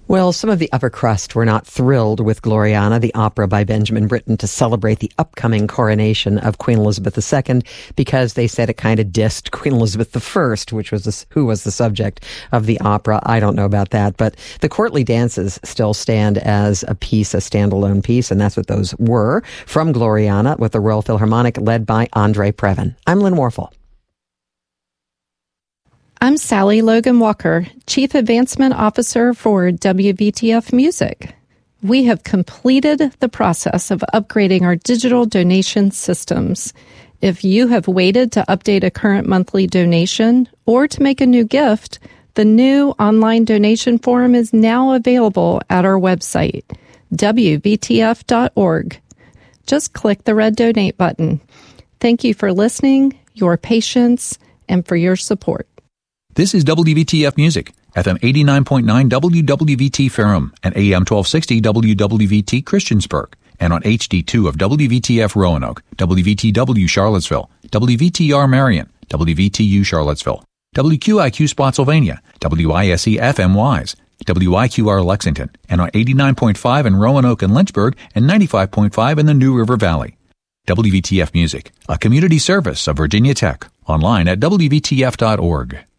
Well, some of the upper crust were not thrilled with Gloriana, the opera by Benjamin Britten to celebrate the upcoming coronation of Queen Elizabeth II, because they said it kind of dissed Queen Elizabeth I, who was the subject of the opera. I don't know about that, but the courtly dances still stand as a standalone piece, and that's what those were, from Gloriana with the Royal Philharmonic led by Andre Previn. I'm Lynn Warfel. I'm Sally Logan Walker, Chief Advancement Officer for WVTF Music. We have completed the process of upgrading our digital donation systems. If you have waited to update a current monthly donation or to make a new gift, the new online donation form is now available at our website, WVTF.org. Just click the red donate button. Thank you for listening, your patience, and for your support. This is WVTF Music, FM 89.9 WWVT Ferrum and AM 1260 WWVT Christiansburg, and on HD2 of WVTF Roanoke, WVTW Charlottesville, WVTR Marion, WVTU Charlottesville, WQIQ Spotsylvania, WISE FM Wise, WIQR Lexington, and on 89.5 in Roanoke and Lynchburg and 95.5 in the New River Valley. WVTF Music, a community service of Virginia Tech, online at WVTF.org.